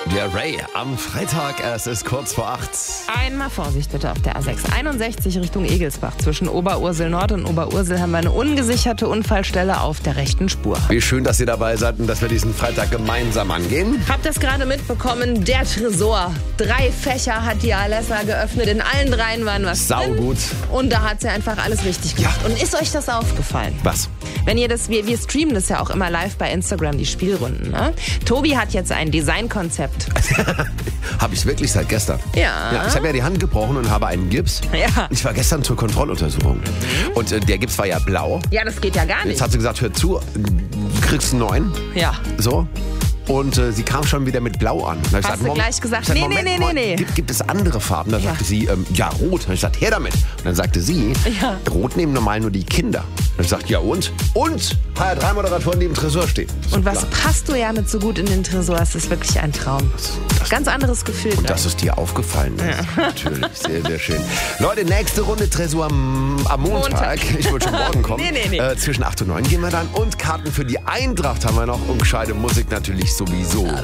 Der Ray am Freitag, es ist kurz vor 8. Einmal Vorsicht bitte auf der A6 61 Richtung Egelsbach. Zwischen Oberursel Nord und Oberursel haben wir eine ungesicherte Unfallstelle auf der rechten Spur. Wie schön, dass ihr dabei seid und dass wir diesen Freitag gemeinsam angehen. Habt ihr es gerade mitbekommen? Der Tresor. 3 Fächer hat die Alessa geöffnet. In allen 3 waren was drin. Saugut. Und da hat sie einfach alles richtig gemacht. Ja. Und ist euch das aufgefallen? Was? Wenn ihr das, wir streamen das ja auch immer live bei Instagram, die Spielrunden. Ne? Tobi hat jetzt ein Designkonzept. Habe ich wirklich seit gestern. Ja. Ich habe ja die Hand gebrochen und habe einen Gips. Ja. Ich war gestern zur Kontrolluntersuchung. Und der Gips war ja blau. Ja, das geht ja gar Jetzt nicht. hat sie gesagt, hör zu, du kriegst einen neuen. Ja. So. Und sie kam schon wieder mit Blau an. Da hab ich Hast du gleich gesagt, ich nee, Moment, nee, Moment, nee. Gibt es andere Farben? Da sagte sie, ja, rot. Da hab ich gesagt, her damit. Und dann sagte sie, Ja. rot nehmen normal nur die Kinder. Da hab ich gesagt, ja und? Und HR3-Moderatoren, die im Tresor stehen. So, Und was klar. passt du ja mit so gut in den Tresor? Es ist wirklich ein Traum. Ganz anderes Gefühl. Und dass es dir aufgefallen ist. Ja. Natürlich, sehr, sehr schön. Leute, nächste Runde Tresor am Montag. Ich wollte schon morgen kommen. Nee. Zwischen 8 und 9 gehen wir dann. Und Karten für die Eintracht haben wir noch. Und gescheite Musik natürlich sowieso.